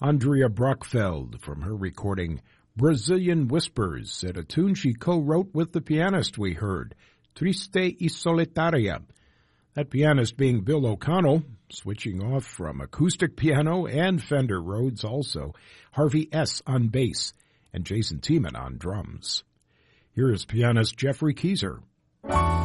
Andrea Brockfeld, from her recording Brazilian Whispers, at a tune she co-wrote with the pianist we heard, Triste y Solitaria. That pianist being Bill O'Connell, switching off from acoustic piano and Fender Rhodes also, Harvey S. on bass, and Jason Tiemann on drums. Here is pianist Jeffrey Keyser.